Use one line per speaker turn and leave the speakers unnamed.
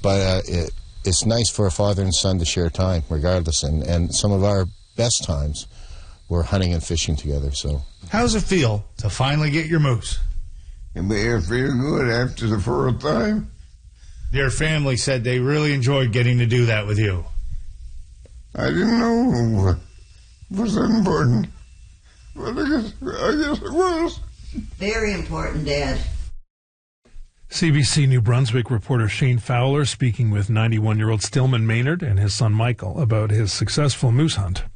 but it's nice for a father and son to share time, regardless. And some of our best times were hunting and fishing together. So,
how does it feel to finally get your moose?
It made us feel good after the first time.
Your family said they really enjoyed getting to do that with you.
I didn't know it was important, but I guess it was.
Very important, Dad.
CBC New Brunswick reporter Shane Fowler speaking with 91-year-old Stillman Maynard and his son Michael about his successful moose hunt.